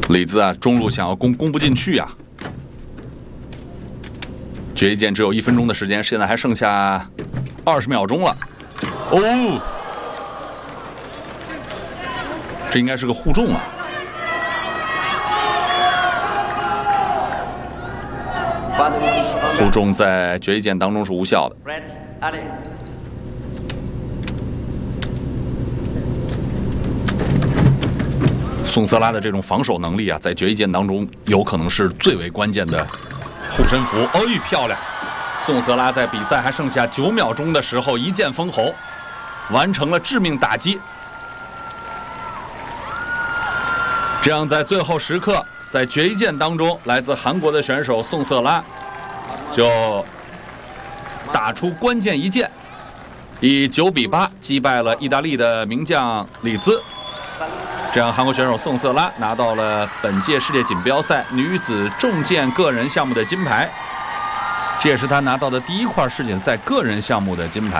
李子啊，中路想要攻不进去啊。决一剑只有1分钟的时间，现在还剩下20秒钟了。哦，这应该是个互中啊。互中在决一剑当中是无效的。宋瑟拉的这种防守能力啊，在决一剑当中有可能是最为关键的护身符。哎，漂亮！宋瑟拉在比赛还剩下9秒钟的时候，一剑封喉，完成了致命打击。这样在最后时刻，在决一剑当中，来自韩国的选手宋瑟拉就打出关键一剑，以9比8击败了意大利的名将李兹。这样，韩国选手宋瑟拉拿到了本届世界锦标赛女子重剑个人项目的金牌，这也是她拿到的第1块世锦赛个人项目的金牌。